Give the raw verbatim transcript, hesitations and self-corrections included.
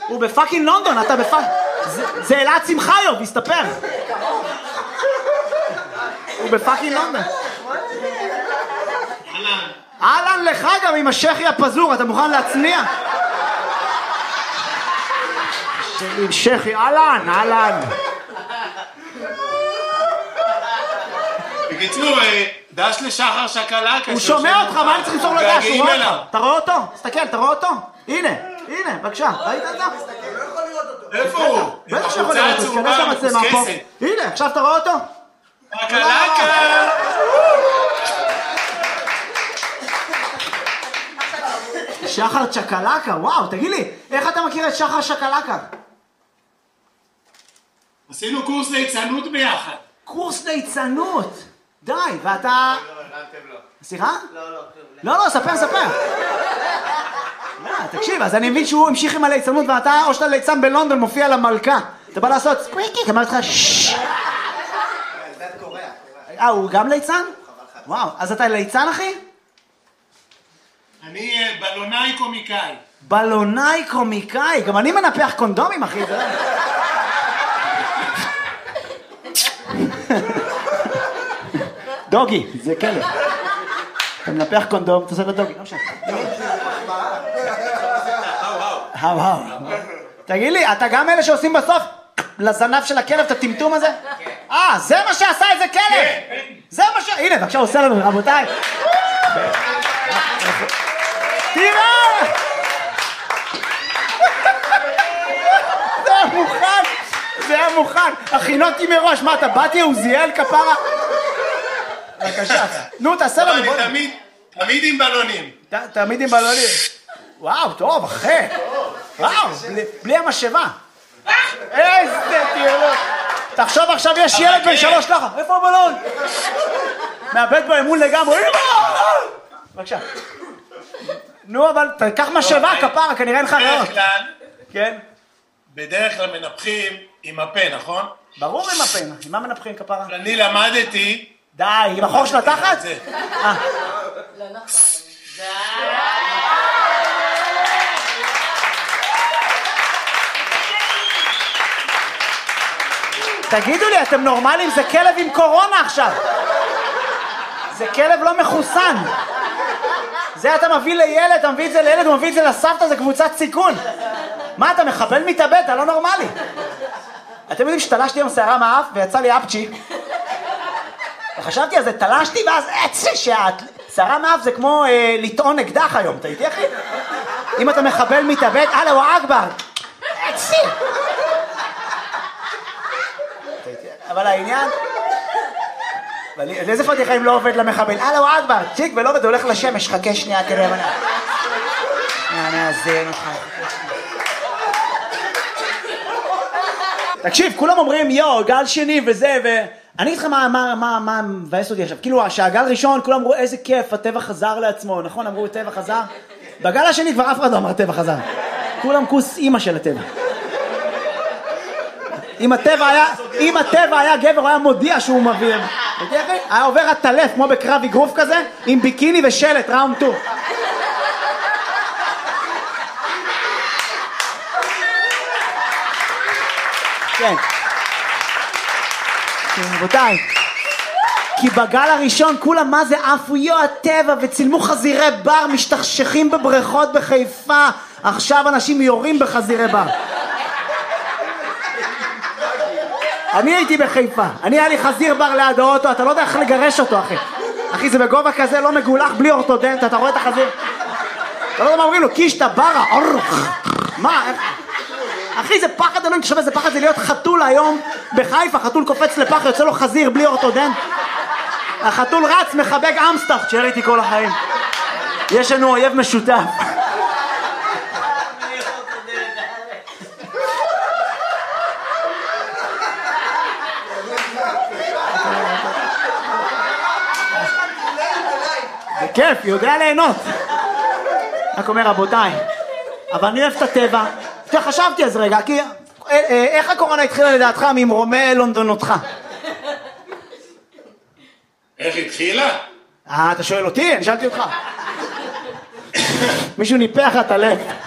הוא בפאקינג לונדון, אתה בפאקינג... זה אלעד שמחיוב, הסתפר. הוא בפאקינג לונדון. אהלן לך גם עם השכי הפזור, אתה מוכן להצניע? עם שכי, אהלן, אהלן. בקיצור, דש לשחר שקלקה. הוא שומע אותך, מה אני צריך למסור לו דש? הוא רואה אותך. אתה רואה אותו? תסתכל, אתה רואה אותו? הנה, הנה, בבקשה, ראית את זה? איפה הוא? בטח שיכול לראות אותו, תכנס למצלמה פה. הנה, עכשיו אתה רואה אותו? שקלקה! שחר צ'קלקה, וואו, תגיד לי, איך אתה מכיר את שחר שקלקה? עשינו קורס ליצנות ביחד. קורס ליצנות? די, ואתה... לא, הבנתם לא. סליחה? לא, לא. לא, לא, ספר, ספר. תקשיב, אז אני מבין שהוא המשיך עם הליצנות ואתה, או שאתה ליצן בלונדון, מופיע למלכה. אתה בא לעשות סקוויקי, אמרתי לך ששש. זה קורא. אה, הוא גם ליצן? וואו, אז אתה ליצן, אחי? אני בלונאי קומיקאי. בלונאי קומיקאי, גם אני מנפח קונדומים, אחי. דוגי, זה כלב. אתה מנפח קונדום, אתה עושה לו דוגי, לא משנה. האו, האו. תגיד לי, אתה גם אלה שעושים בסוף לזנב של הכלב את הטמטום הזה? אה, זה מה שעשה איזה כלב! זה מה ש... הנה, בבקשה, הוא עושה לנו, רבותיי. תראה! זה היה מוכן, זה היה מוכן. הכינותי מראש, מה אתה באתי עוזיאל כפרה? בבקשה, נו תעשה לנו. אני תמיד, תמיד עם בלונים. תמיד עם בלונים. וואו, טוב, אחי. וואו, בלי המשאבה. איזה תיאלות. תחשוב עכשיו יש ילד בן שלוש ככה. איפה הבלון? מאבד באמון לגמרי. בבקשה. נו, אבל תקח משאבה, כפרה, כנראה אין לך ריאות. בדרך כלל, כן. בדרך כלל מנפחים עם הפה, נכון? ברור עם הפה, עם מה מנפחים, כפרה? אני למדתי... די, עם החור של התחת? זה. אה. לא נכון. תגידו לי, אתם נורמלים? זה כלב עם קורונה עכשיו. זה כלב לא מחוסן. זה אתה מביא לילד, אתה מביא את זה לילד, הוא מביא את זה לסבתא, זה קבוצת סיכון. מה, אתה מחבל מתאבד? אתה לא נורמלי. אתם יודעים שתלשתי עם שערה מהאף ויצא לי אפצ'י. וחשבתי על זה, תלשתי ואז עצי שהשערה מהאף זה כמו אה, לטעון אקדח היום, אתה איתי אחי? אם אתה מחבל מתאבד, הלאה, הוא אכבר. עצי. אבל העניין... איזה פתיחה אם לא עובד למחבל? הלאה, הוא אכבר, צ'יק ולא עובד, הוא הולך לשמש, חכה שנייה כדי הבנה. אני אזן אותך. תקשיב, כולם אומרים, יו, גל שני וזה, ו... אני אגיד לך מה, מה, מה, מה מבאס אותי עכשיו. כאילו, שהגל ראשון, כולם אמרו, איזה כיף, הטבע חזר לעצמו, נכון? אמרו, הטבע חזר. בגל השני כבר אף אחד לא אמר, הטבע חזר. כולם כוס אימא של הטבע. אם הטבע היה, אם הטבע היה גבר, הוא היה מודיע שהוא מביא. היה עובר הטלף, כמו בקרב אגרוף כזה, עם ביקיני ושלט, ראונד טו. כן. רבותיי, כי בגל הראשון כולם מה זה עפו יו הטבע וצילמו חזירי בר משתכשכים בבריכות בחיפה. עכשיו אנשים יורים בחזירי בר. אני הייתי בחיפה, אני היה לי חזיר בר ליד האוטו, אתה לא יודע איך לגרש אותו אחי. אחי זה בגובה כזה לא מגולח בלי אורתודנט, אתה רואה את החזיר? אתה לא יודע מה אומרים לו, קישטה ברה, אורח. מה? אחי זה פחד אלוהים, תשמע, זה פחד זה להיות חתול היום בחיפה, חתול קופץ לפח, יוצא לו חזיר בלי אורתודנט. החתול רץ, מחבק אמסטף, תשאר איתי כל החיים. יש לנו אויב משותף. זה כיף, יודע ליהנות. רק אומר רבותיי, אבל אני אוהב את הטבע. חשבתי אז רגע, כי איך הקורונה התחילה לדעתך ממרומי לונדון אותך? איך התחילה? אה, אתה שואל אותי? אני שאלתי אותך. מישהו ניפח את הלב.